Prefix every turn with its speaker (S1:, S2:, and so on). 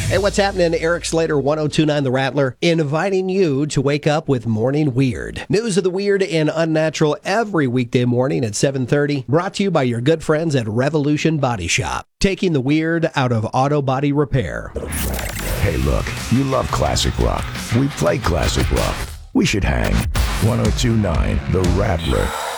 S1: Hey, what's happening? Eric Slater, 1029 The Rattler, inviting you to wake up with Morning Weird. News of the weird and unnatural every weekday morning at 7:30. Brought to you by your good friends at Revolution Body Shop. Taking the weird out of auto body repair.
S2: Hey, look, you love classic rock. We play classic rock. We should hang. 1029 The Rattler.